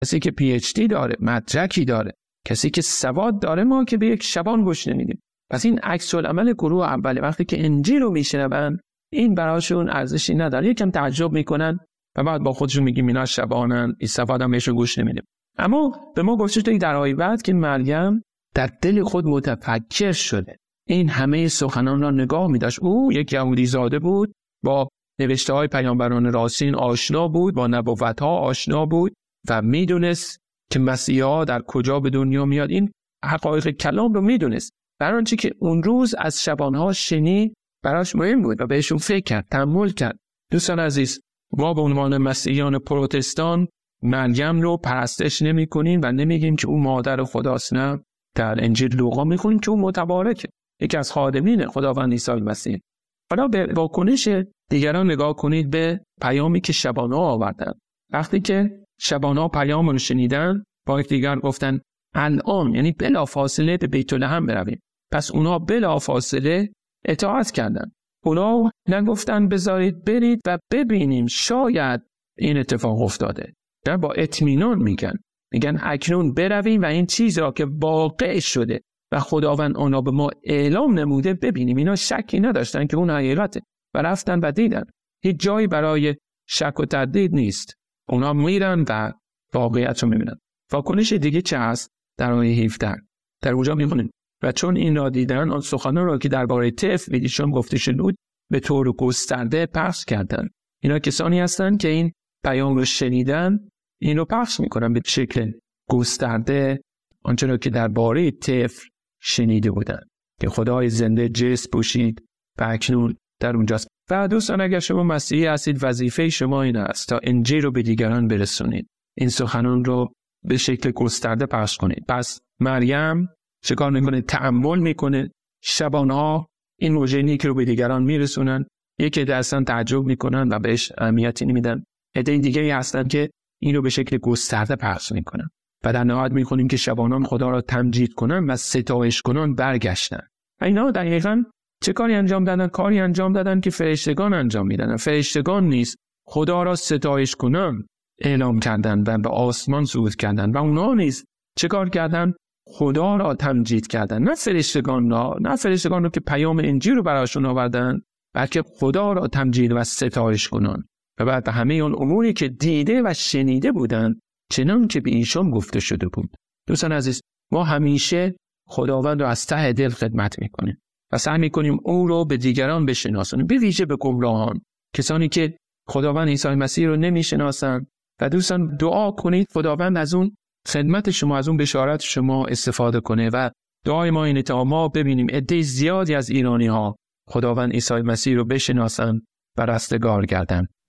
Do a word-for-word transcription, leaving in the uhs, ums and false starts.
کسی که پی اچ دی داره، مدرکی داره، کسی که سواد داره، ما که به یک شبان گوش نمیدیم. پس این عکس العمل گروه اوله. وقتی که انجیل رو میشنون این براشون ارزشی نداره، یکم تعجب میکنن و بعد با خودشون میگیم اینا شبانن، این سواد هم بهشون گوش نمیدیم. اما به ما گفته شده در آیه بعد که مریم در دل خود متفکر شده، این همه سخنان را نگاه می‌داشت. او یک یهودی زاده بود، با نوشته‌های پیامبران راستین آشنا بود، با نبوت‌ها آشنا بود و میدونست که مسیحا در کجا به دنیا میاد. این حقایق کلام رو میدونست. برای آنچه که اون روز از شبانها شنید براش مهم بود و بهشون فکر کرد، تأمل کرد. دوستان عزیز، ما به عنوان مسیحیان پروتستان مریم رو پرستش نمی کنیم و نمیگیم که او مادر خداست. نه، در انجیل لوقا میخونیم که او متبارکه، یکی از خادمین خداوند عیسی مسیح. حالا به واکنش دیگران نگاه کنید، به پیامی که شبان‌ها آوردن. وقتی که شبان‌ها پیام رو شنیدن، با یکدیگر گفتن الان، یعنی بلافاصله به بیت لحم برویم. پس اونا بلافاصله اطاعت کردن. اونا نگفتن بذارید برید و ببینیم شاید این اتفاق افتاده. در با اطمینان میگن میگن اکنون برویم و این چیز را که واقع شده و خداوند آنها به ما اعلام نموده ببینیم. اینا شکی نداشتن که اون حقیقته و رفتن و دیدن. هیچ جایی برای شک و تردید نیست. اونا میرن و واقعیت رو میبینن. واکنش دیگه چه هست؟ در آیه هفده در اونجا میخونیم و چون این را دیدن، آن سخنان را که درباره طفل ایشان گفته شد به طور گسترده پخش کردند. اینا کسانی هستند که این پیام رو شنیدن، این رو پخش میکنن به شکل گسترده آنچه را که درباره طفل شنیده بودند که خدای زنده جسم پوشید و اکنون در اونجاست. و دوستان، اگر شما مسیحی هستید، وظیفه شما این است تا انجیل رو به دیگران برسونید، این سخنان رو به شکل گسترده پخش کنید. پس مریم چیکار میکنه؟ تأمل میکنه. شبانها این موژنی که رو به دیگران میرسونن، یکی دستان تعجب میکنن و بهش اهمیتی نمیدن، عده دیگه هستن که این رو به شکل گسترده پخش میکنن. و در نهایت میخونیم که شبانان خدا را تمجید کنن و ستایش کنن برگشتن. و اینا دقیقاً چه کاری انجام دادن؟ کاری انجام دادن که فرشتگان انجام میدن. فرشتگان نیست، خدا را ستایش کنن اعلام کردن و به آسمان صعود کردن. و اونا نیز چه کار کردن؟ خدا را تمجید کردن. نه فرشتگان را، نه فرشتگان را که پیام انجیل رو براشون آوردن، بلکه خدا را تمجید و ستایش کنن. و بعد همه اون اموری که دیده و شنیده بودن چنان که به ایشان گفته شده بود. دوستان عزیز، ما همیشه خداوند رو از ته دل خدمت میکنیم و سعی میکنیم او رو به دیگران بشناسونیم، به ویژه به گمراهان، کسانی که خداوند عیسی مسیح رو نمیشناسن. و دوستان دعا کنید خداوند از اون خدمت شما، از اون بشارت شما استفاده کنه. و دعای ما اینه تا ما ببینیم عده زیادی از ایرانی ها خداوند عیسی مسیح رو بشناسن و رستگار گردن.